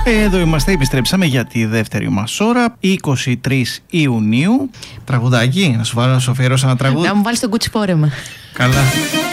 Εδώ είμαστε, επιστρέψαμε για τη δεύτερη μας ώρα, 23 Ιουνίου. Τραγουδάκι, να σου αφιερώσω ένα τραγούδι. Να μου βάλεις τον κουτσιπόρεμα. Καλά.